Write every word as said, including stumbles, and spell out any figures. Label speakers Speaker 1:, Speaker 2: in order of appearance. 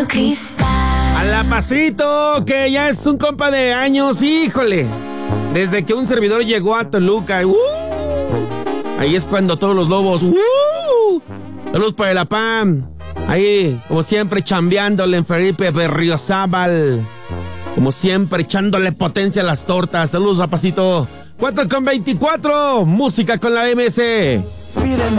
Speaker 1: cristal.
Speaker 2: A la Pasito, que ya es un compa de años, híjole. Desde que un servidor llegó a Toluca, ¡uh! Ahí es cuando todos los lobos, ¡uh! Saludos para el Apam. Ahí, como siempre, chambeándole en Felipe Berriozábal. Como siempre, echándole potencia a las tortas. Saludos a Pasito. cuatro con veinticuatro, música con la M S.